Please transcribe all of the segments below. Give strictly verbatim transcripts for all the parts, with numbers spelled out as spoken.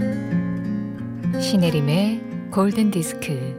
신혜림의 골든디스크.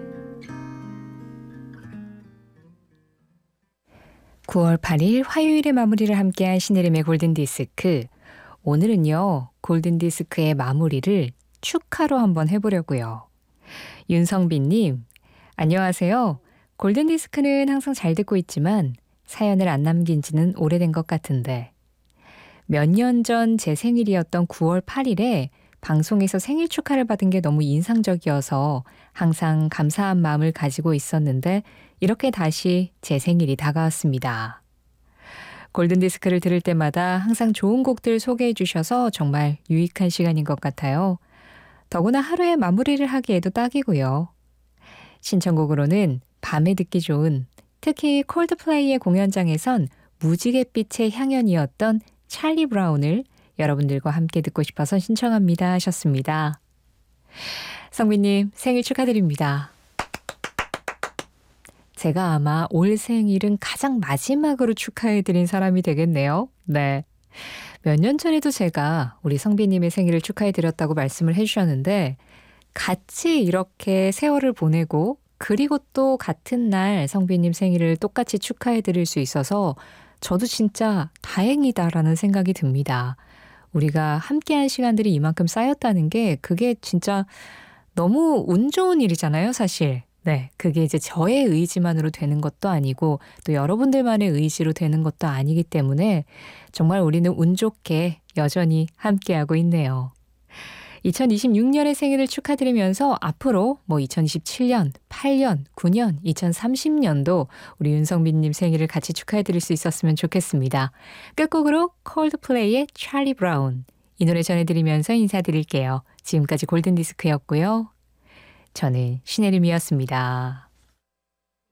구월 팔일 화요일에 마무리를 함께한 신혜림의 골든디스크. 오늘은요, 골든디스크의 마무리를 축하로 한번 해보려고요. 윤성빈님, 안녕하세요. 골든디스크는 항상 잘 듣고 있지만 사연을 안 남긴 지는 오래된 것 같은데 몇 년 전 제 생일이었던 구월 팔일에 방송에서 생일 축하를 받은 게 너무 인상적이어서 항상 감사한 마음을 가지고 있었는데 이렇게 다시 제 생일이 다가왔습니다. 골든디스크를 들을 때마다 항상 좋은 곡들 소개해 주셔서 정말 유익한 시간인 것 같아요. 더구나 하루의 마무리를 하기에도 딱이고요. 신청곡으로는 밤에 듣기 좋은, 특히 콜드플레이의 공연장에선 무지갯빛의 향연이었던 찰리 브라운을 여러분들과 함께 듣고 싶어서 신청합니다 하셨습니다. 성빈님 생일 축하드립니다. 제가 아마 올 생일은 가장 마지막으로 축하해드린 사람이 되겠네요. 네. 몇 년 전에도 제가 우리 성빈님의 생일을 축하해드렸다고 말씀을 해주셨는데 같이 이렇게 세월을 보내고 그리고 또 같은 날 성빈님 생일을 똑같이 축하해드릴 수 있어서 저도 진짜 다행이다라는 생각이 듭니다. 우리가 함께한 시간들이 이만큼 쌓였다는 게 그게 진짜 너무 운 좋은 일이잖아요, 사실. 네, 그게 이제 저의 의지만으로 되는 것도 아니고 또 여러분들만의 의지로 되는 것도 아니기 때문에 정말 우리는 운 좋게 여전히 함께하고 있네요. 이천이십육 년의 생일을 축하드리면서 앞으로 뭐 이천이십칠 년, 팔 년, 구 년, 이천삼십 년도 우리 윤성빈님 생일을 같이 축하해드릴 수 있었으면 좋겠습니다. 끝곡으로 콜드플레이의 찰리 브라운. 이 노래 전해드리면서 인사드릴게요. 지금까지 골든디스크였고요. 저는 신혜림이었습니다.